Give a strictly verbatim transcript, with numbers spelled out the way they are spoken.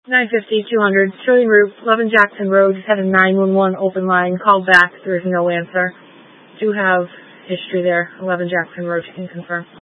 nine fifty, two hundred, Trillion Route, eleven Jackson Road, just had a nine one one open line, called back, there is no answer. Do have history there, eleven Jackson Road, you can confirm.